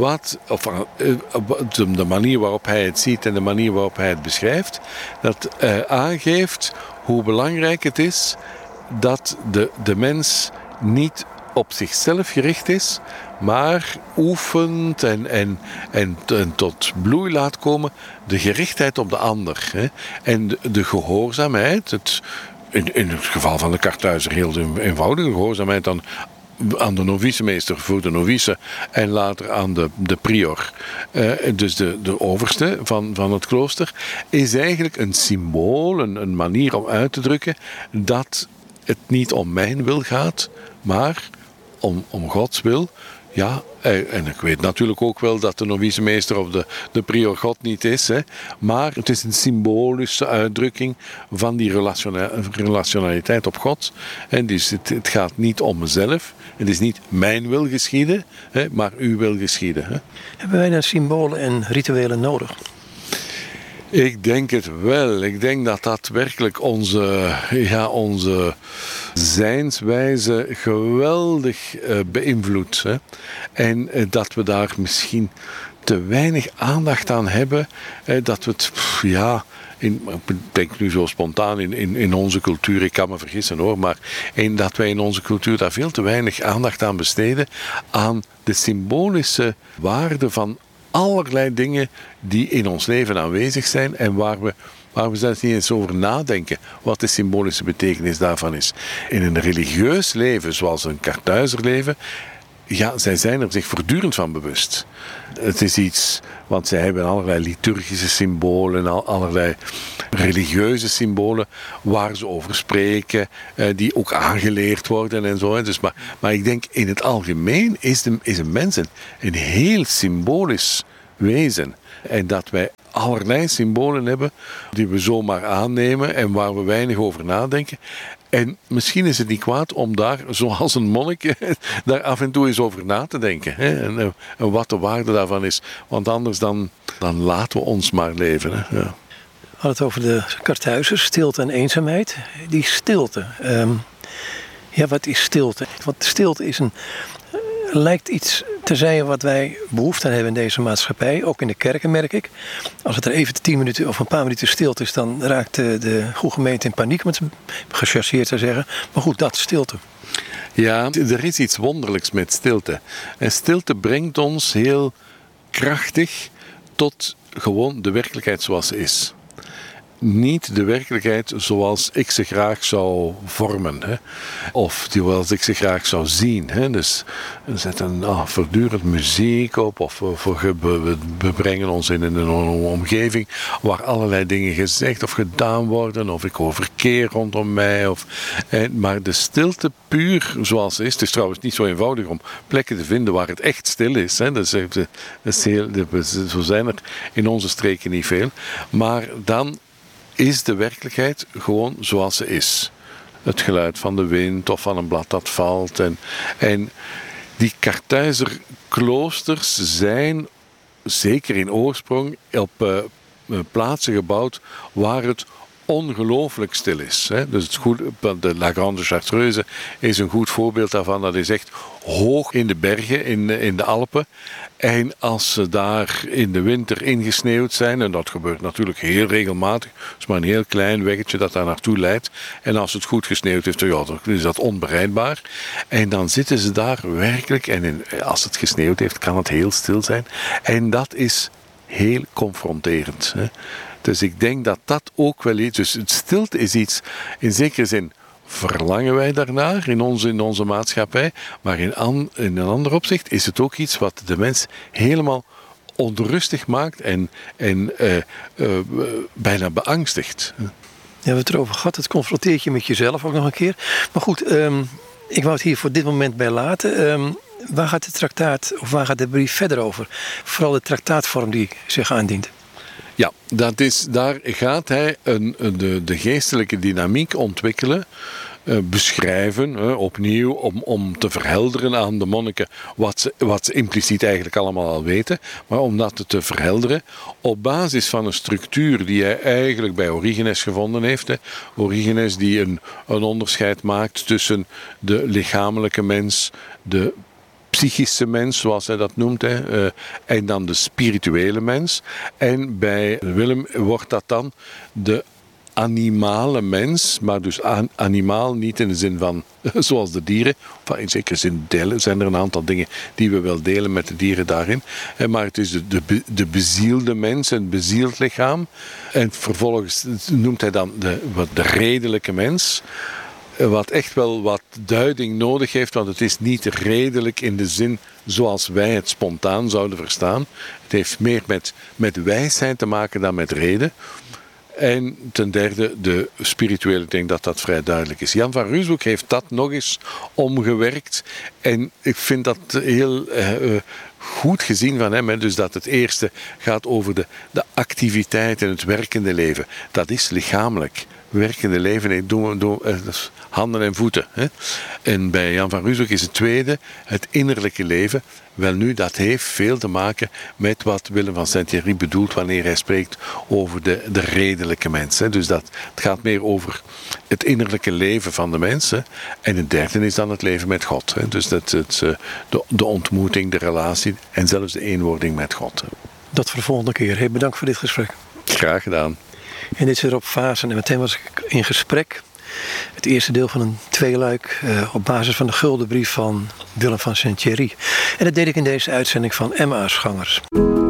de manier waarop hij het ziet en de manier waarop hij het beschrijft, dat aangeeft hoe belangrijk het is dat de mens niet op zichzelf gericht is, maar oefent en tot bloei laat komen de gerichtheid op de ander. En de gehoorzaamheid, in het geval van de Karthuizer heel eenvoudige gehoorzaamheid aan de novicemeester voor de novice en later aan de prior, dus de overste van het klooster, is eigenlijk een symbool, een manier om uit te drukken dat het niet om mijn wil gaat, maar om Gods wil, Ja, en ik weet natuurlijk ook wel dat de novicemeester of de prior God niet is. Hè, maar het is een symbolische uitdrukking van die relationaliteit op God. En dus het gaat niet om mezelf. Het is niet mijn wil geschieden, hè, maar uw wil geschieden. Hè.
Hebben wij dan symbolen en rituelen nodig?
Ik denk het wel. Ik denk dat dat werkelijk onze zijnswijze geweldig beïnvloedt. Hè. En dat we daar misschien te weinig aandacht aan hebben. Dat we het, ik denk nu zo spontaan in onze cultuur, ik kan me vergissen hoor, maar dat wij in onze cultuur daar veel te weinig aandacht aan besteden, aan de symbolische waarde van allerlei dingen die in ons leven aanwezig zijn en waar we zelfs niet eens over nadenken wat de symbolische betekenis daarvan is. In een religieus leven, zoals een Karthuizerleven, zij zijn er zich voortdurend van bewust. Het is iets, want zij hebben allerlei liturgische symbolen en allerlei religieuze symbolen waar ze over spreken, die ook aangeleerd worden en zo. Dus maar ik denk in het algemeen is een mens een heel symbolisch wezen. En dat wij allerlei symbolen hebben die we zomaar aannemen en waar we weinig over nadenken. En misschien is het niet kwaad om daar, zoals een monnik, daar af en toe eens over na te denken. Hè? En wat de waarde daarvan is. Want anders dan laten we ons maar leven. Hè? Ja.
We hadden het over de Karthuizers, stilte en eenzaamheid. Die stilte. Wat is stilte? Want stilte is lijkt iets te zijn wat wij behoefte aan hebben in deze maatschappij. Ook in de kerken merk ik. Als het er even 10 minuten of een paar minuten stilte is, dan raakt de goede gemeente in paniek, om het gechargeerd te zeggen. Maar goed, dat stilte.
Ja, er is iets wonderlijks met stilte. En stilte brengt ons heel krachtig tot gewoon de werkelijkheid zoals ze is. Niet de werkelijkheid zoals ik ze graag zou vormen. Hè? Of zoals ik ze graag zou zien. Hè? Dus we zetten voortdurend muziek op. Of we brengen ons in een omgeving waar allerlei dingen gezegd of gedaan worden. Of ik hoor verkeer rondom mij. Maar de stilte puur zoals ze is. Het is trouwens niet zo eenvoudig om plekken te vinden waar het echt stil is. Hè? Zo zijn er in onze streken niet veel. Maar dan is de werkelijkheid gewoon zoals ze is. Het geluid van de wind of van een blad dat valt. En die Karthuizer kloosters zijn, zeker in oorsprong, op plaatsen gebouwd waar het ongelooflijk stil is. Dus de La Grande Chartreuse is een goed voorbeeld daarvan. Dat is echt hoog in de bergen, in de Alpen. En als ze daar in de winter ingesneeuwd zijn, en dat gebeurt natuurlijk heel regelmatig, het is maar een heel klein weggetje dat daar naartoe leidt. En als het goed gesneeuwd heeft, dan is dat onbereikbaar. En dan zitten ze daar werkelijk, en als het gesneeuwd heeft, kan het heel stil zijn. En dat is heel confronterend. Dus ik denk dat dat ook wel iets... Dus het stilte is iets, in zekere zin verlangen wij daarnaar in onze maatschappij. Maar in een ander opzicht is het ook iets wat de mens helemaal onrustig maakt en bijna beangstigt.
Ja, we hebben het erover gehad. Het confronteert je met jezelf ook nog een keer. Maar goed, ik wou het hier voor dit moment bij laten. Waar gaat de traktaat, of waar gaat de brief verder over? Vooral de traktaatvorm die zich aandient.
Ja, daar gaat hij de geestelijke dynamiek ontwikkelen, beschrijven, opnieuw om te verhelderen aan de monniken wat ze impliciet eigenlijk allemaal al weten, maar om dat te verhelderen op basis van een structuur die hij eigenlijk bij Origenes gevonden heeft. Origenes die een onderscheid maakt tussen de lichamelijke mens, de psychische mens, zoals hij dat noemt, en dan de spirituele mens. En bij Willem wordt dat dan de animale mens, maar dus animaal niet in de zin van zoals de dieren. In zekere zin zijn er een aantal dingen die we wel delen met de dieren daarin. Maar het is de bezielde mens, een bezield lichaam. En vervolgens noemt hij dan de redelijke mens. Wat echt wel wat duiding nodig heeft, want het is niet redelijk in de zin zoals wij het spontaan zouden verstaan. Het heeft meer met wijsheid te maken dan met reden. En ten derde de spirituele. Ik denk dat dat vrij duidelijk is. Jan van Ruusbroek heeft dat nog eens omgewerkt. En ik vind dat heel goed gezien van hem. Hè. Dus dat het eerste gaat over de activiteit en het werkende leven. Dat is lichamelijk. Werkende leven, dat is handen en voeten. Hè. En bij Jan van Ruusbroek is het tweede, het innerlijke leven. Welnu, dat heeft veel te maken met wat Willem van Saint-Thierry bedoelt wanneer hij spreekt over de redelijke mens. Hè. Dus het gaat meer over het innerlijke leven van de mensen. En het derde is dan het leven met God. Hè. Dus de ontmoeting, de relatie en zelfs de eenwording met God.
Dat voor de volgende keer. Hey, bedankt voor dit gesprek.
Graag gedaan.
En dit zit op Fasen en meteen was ik in gesprek. Het eerste deel van een tweeluik op basis van de gulden brief van Willem van Saint-Thierry. En dat deed ik in deze uitzending van Emmausgangers.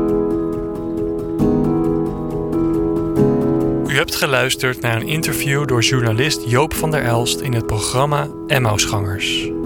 U hebt geluisterd naar een interview door journalist Joop van der Elst in het programma Emmausgangers.